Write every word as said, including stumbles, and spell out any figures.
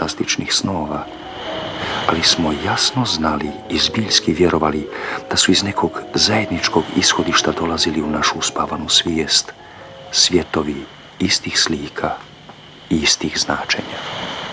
fantastičnih snova, ali smo jasno znali i zbiljski vjerovali da su iz nekog zajedničkog ishodišta dolazili u našu uspavanu svijest svjetovi istih slika i istih značenja.